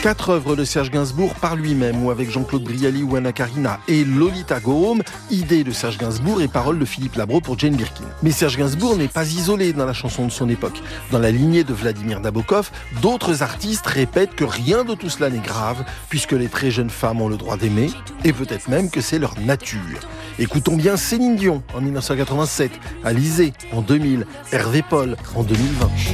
4 œuvres de Serge Gainsbourg par lui-même ou avec Jean-Claude Brialy ou Anna Karina et Lolita Gaume, idée de Serge Gainsbourg et paroles de Philippe Labro pour Jane Birkin. Mais Serge Gainsbourg n'est pas isolé dans la chanson de son époque. Dans la lignée de Vladimir Nabokov, d'autres artistes répètent que rien de tout cela n'est grave puisque les très jeunes femmes ont le droit d'aimer et peut-être même que c'est leur nature. Écoutons bien Céline Dion en 1987, Alizée en 2000, Hervé Paul en 2020.